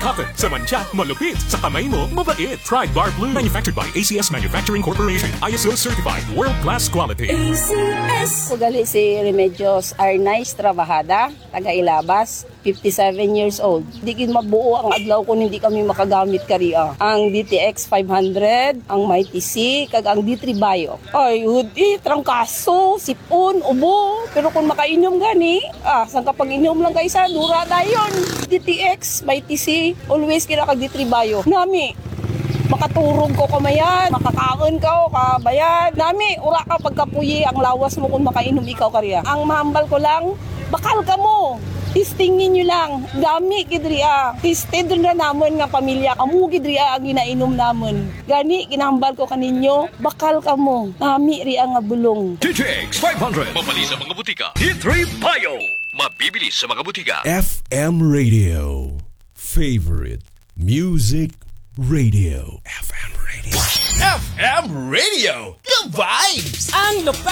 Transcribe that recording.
cotton. Sa mantsa, malupit. Sa kamay mo, mabait. Pride Bar Blue. Manufactured by ACS Manufacturing Corporation. ISO certified. World-class quality. ACS. Ugali si Remedios Arnaiz Trabajada, taga Ilabas, 57 years old. Di kin mabuo ang adlaw kung hindi kami makagamit kariya. Ang DTX 500, ang Mighty C, kag ang D3 Bio. Ay, hudi, trangkaso, sipon, ubo. Pero kung makainom gani, saan kapag inom lang kayo sa dura dayon. DTX, Mighty C, always kira kag D3 Bio. Nami, makaturog ko kamayan, makakaon ka o kabayan. Nami, ura ka pagkapuyi ang lawas mo kung makainom ikaw kariya. Ang mahambal ko lang, bakal ka mo. Tistingin nyo lang, gami gidriya. Tisted na namon nga pamilya, kamu gidriya ang ginainom namon. Gani, kinahambal ko kaninyo, bakal ka mo. Nami riya nga bulong. DTX 500, mabali sa mga butika. D3 Bio, mabibili sa mga butika. FM Radio, favorite music radio. FM Radio. FM Radio, the vibes! Ang lupet